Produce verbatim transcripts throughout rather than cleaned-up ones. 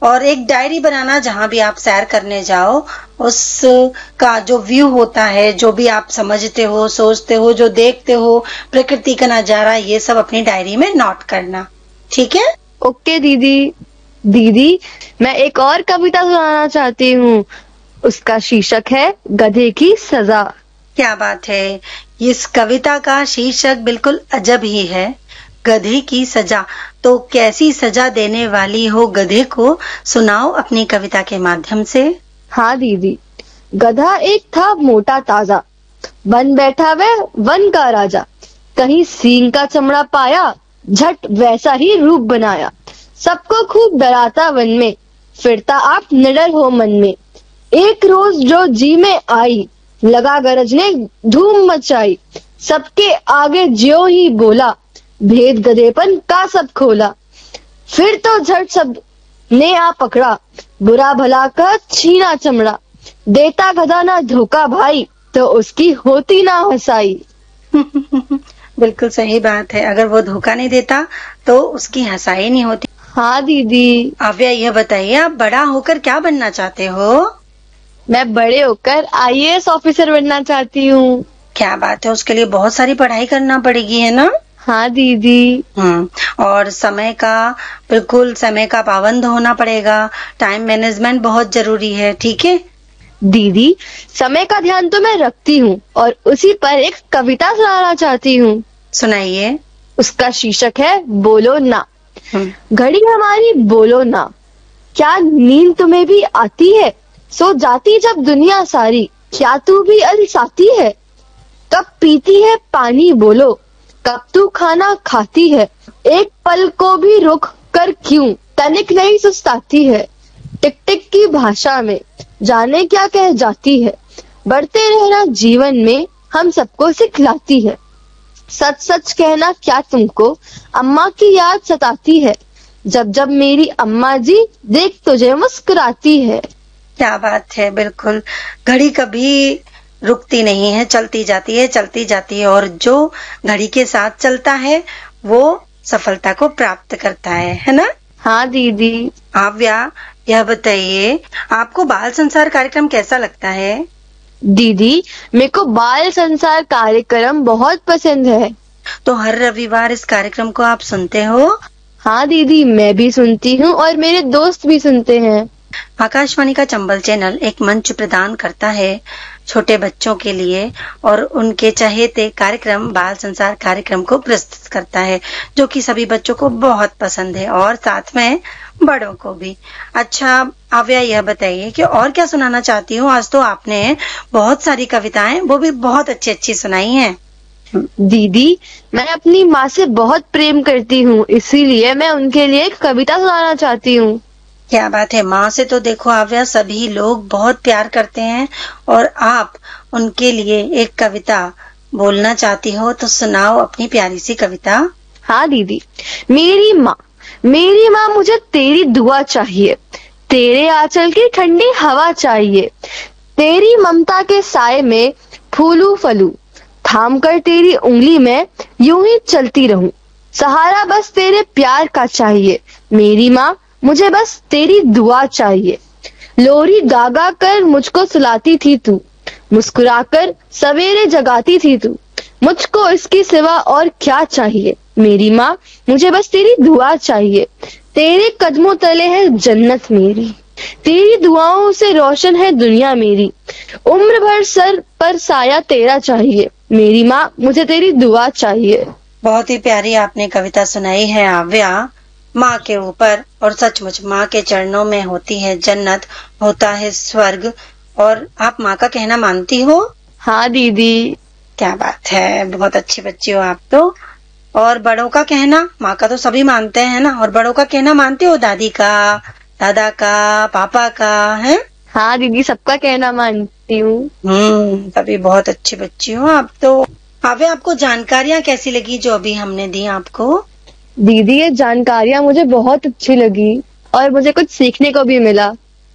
और एक डायरी बनाना, जहाँ भी आप सैर करने जाओ उसका जो व्यू होता है, जो भी आप समझते हो, सोचते हो, जो देखते हो, प्रकृति का नजारा, ये सब अपनी डायरी में नोट करना। ठीक है? ओके दीदी। दीदी, मैं एक और कविता सुनाना चाहती हूँ। उसका शीर्षक है गधे की सजा। क्या बात है! इस कविता का शीर्षक बिल्कुल अजब ही है, गधे की सजा। तो कैसी सजा देने वाली हो गधे को, सुनाओ अपनी कविता के माध्यम से। हाँ दीदी। गधा एक था मोटा ताजा, बन बैठा वह वन का राजा। कहीं सींग का चमड़ा पाया, झट वैसा ही रूप बनाया। सबको खूब डराता वन में, फिरता आप निडर हो मन में। एक रोज जो जी में आई, लगा गरजने धूम मचाई। सबके आगे ज्यों ही बोला, भेद गधेपन का सब खोला। फिर तो झट सब ने आ पकड़ा, बुरा भला का छीना चमड़ा। देता गधा ना धोखा भाई, तो उसकी होती ना हंसाई। बिल्कुल सही बात है, अगर वो धोखा नहीं देता तो उसकी हंसाई नहीं होती। हाँ दीदी। आव्या, यह बताइए, आप बड़ा होकर क्या बनना चाहते हो? मैं बड़े होकर आई ए एस ऑफिसर बनना चाहती हूँ। क्या बात है, उसके लिए बहुत सारी पढ़ाई करना पड़ेगी, है ना? हाँ दीदी। हम्म और समय का, बिल्कुल समय का पाबंद होना पड़ेगा। टाइम मैनेजमेंट बहुत जरूरी है। ठीक है दीदी, समय का ध्यान तो मैं रखती हूँ और उसी पर एक कविता सुनाना चाहती हूँ। सुनाइए। उसका शीर्षक है बोलो ना। घड़ी हमारी बोलो ना, क्या नींद तुम्हें भी आती है? सो जाती जब दुनिया सारी, क्या तू भी अलसाती है? कब पीती है पानी बोलो, कब तू खाना खाती है? एक पल को भी रुक कर क्यों तनिक नहीं सुस्ताती है? टिक टिक की भाषा में जाने क्या कह जाती है। बढ़ते रहना जीवन में हम सबको सिखलाती है। सच सच कहना क्या तुमको अम्मा की याद सताती है? जब जब मेरी अम्मा जी देख तुझे मुस्कुराती है। क्या बात है, बिल्कुल। घड़ी कभी रुकती नहीं है, चलती जाती है, चलती जाती है, और जो घड़ी के साथ चलता है वो सफलता को प्राप्त करता है, है ना? हाँ दीदी। आव्या, यह बताइए, आपको बाल संसार कार्यक्रम कैसा लगता है? दीदी, मेरे को बाल संसार कार्यक्रम बहुत पसंद है। तो हर रविवार इस कार्यक्रम को आप सुनते हो? हाँ दीदी, मैं भी सुनती हूँ और मेरे दोस्त भी सुनते हैं। आकाशवाणी का चंबल चैनल एक मंच प्रदान करता है छोटे बच्चों के लिए, और उनके चहेते कार्यक्रम बाल संसार कार्यक्रम को प्रस्तुत करता है, जो कि सभी बच्चों को बहुत पसंद है और साथ में बड़ों को भी। अच्छा आव्या, यह बताइए कि और क्या सुनाना चाहती हूँ? आज तो आपने बहुत सारी कविताएं, वो भी बहुत अच्छी अच्छी सुनाई हैं। दीदी, मैं अपनी माँ से बहुत प्रेम करती हूँ, इसीलिए मैं उनके लिए एक कविता सुनाना चाहती हूँ। क्या बात है! माँ से तो देखो आव्या, सभी लोग बहुत प्यार करते हैं, और आप उनके लिए एक कविता बोलना चाहती हो, तो सुनाओ अपनी प्यारी सी कविता। हाँ दीदी। मेरी माँ, मेरी माँ, मुझे तेरी दुआ चाहिए, तेरे आंचल की ठंडी हवा चाहिए। तेरी ममता के साए में फूलू फलू, थाम कर तेरी उंगली में यूं ही चलती रहूं। सहारा बस तेरे प्यार का चाहिए, मेरी माँ, मुझे बस तेरी दुआ चाहिए। लोरी गा गा कर मुझको सुलाती थी तू, मुस्कुराकर सवेरे जगाती थी तू। मुझको इसकी सिवा और क्या चाहिए, मेरी माँ, मुझे बस तेरी दुआ चाहिए। तेरे कदमों तले है जन्नत मेरी, तेरी दुआओं से रोशन है दुनिया मेरी। उम्र भर सर पर साया तेरा चाहिए, मेरी माँ, मुझे तेरी दुआ चाहिए। बहुत ही प्यारी आपने कविता सुनाई है आव्या, माँ के ऊपर। और सचमुच माँ के चरणों में होती है जन्नत, होता है स्वर्ग। और आप माँ का कहना मानती हो? हाँ दीदी। क्या बात है, बहुत अच्छी बच्ची हो आप तो। और बड़ों का कहना, माँ का तो सभी मानते हैं ना, और बड़ों का कहना मानते हो? दादी का, दादा का, पापा का, है? हाँ दीदी, सबका कहना मानती हूँ। हम्म तभी बहुत अच्छी बच्ची हो आप तो। आवे, आपको जानकारियाँ कैसी लगी जो अभी हमने दी आपको? दीदी, ये जानकारियाँ मुझे बहुत अच्छी लगी और मुझे कुछ सीखने को भी मिला।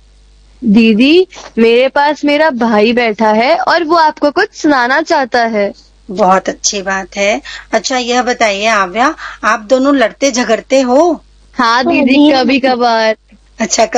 दीदी, मेरे पास मेरा भाई बैठा है और वो आपको कुछ सुनाना चाहता है। बहुत अच्छी बात है। अच्छा यह बताइए आव्या, आप दोनों लड़ते झगड़ते हो? हाँ दीदी, कभी कभार। अच्छा